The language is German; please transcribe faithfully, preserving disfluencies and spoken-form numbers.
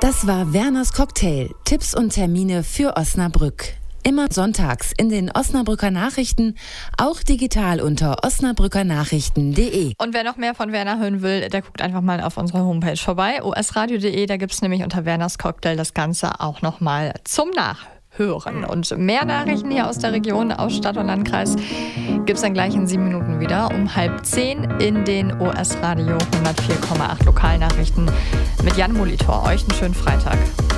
Das war Werners Cocktail. Tipps und Termine für Osnabrück. Immer sonntags in den Osnabrücker Nachrichten, auch digital unter osnabrückernachrichten punkt de. Und wer noch mehr von Werner hören will, der guckt einfach mal auf unserer Homepage vorbei, o s radio punkt de. Da gibt es nämlich unter Werners Cocktail das Ganze auch nochmal zum Nachhören. Und mehr Nachrichten hier aus der Region, aus Stadt und Landkreis, gibt es dann gleich in sieben Minuten wieder um halb zehn in den O S Radio hundertvier Komma acht Lokalnachrichten mit Jan Molitor. Euch einen schönen Freitag.